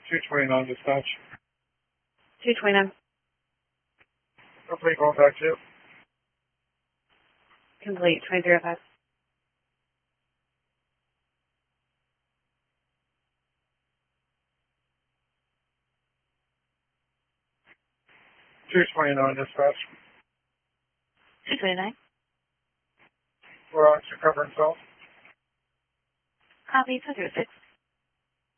229 dispatch. 229. Complete contact you. Complete. 2005. Dispatch. 229. We're on to cover himself. Copy. 206.